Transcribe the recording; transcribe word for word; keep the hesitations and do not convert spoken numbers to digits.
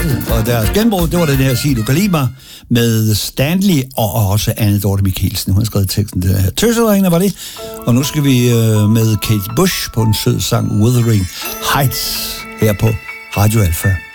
United, og deres genbrug, det var den her Sig du kan lide mig, med Stanley og også Anne Dorte Mikkelsen. Hun har skrevet teksten til det her. Tøsedrengene var det. Og nu skal vi øh, med Kate Bush på en sød sang Wuthering Heights her på Radio Alpha.